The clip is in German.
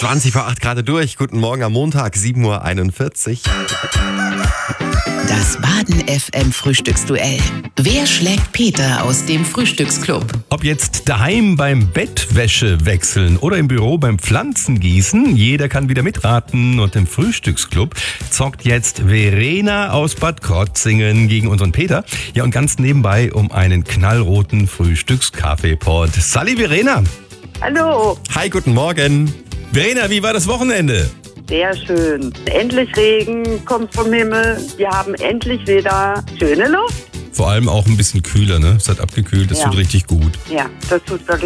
20 vor 8 gerade durch. Guten Morgen am Montag, 7:41 Uhr. Das Baden FM Frühstücksduell. Wer schlägt Peter aus dem Frühstücksclub? Ob jetzt daheim beim Bettwäsche wechseln oder im Büro beim Pflanzengießen, jeder kann wieder mitraten. Und im Frühstücksclub zockt jetzt Verena aus Bad Krotzingen gegen unseren Peter. Ja, und ganz nebenbei um einen knallroten Frühstückskaffeepot. Salli, Verena. Hallo, Hi, guten Morgen. Verena, wie war das Wochenende? sehr schön. Endlich Regen kommt vom Himmel. Wir haben endlich wieder schöne Luft. Vor allem auch ein bisschen kühler, ne? Es hat abgekühlt, es Ja. tut richtig gut. Ja, das tut wirklich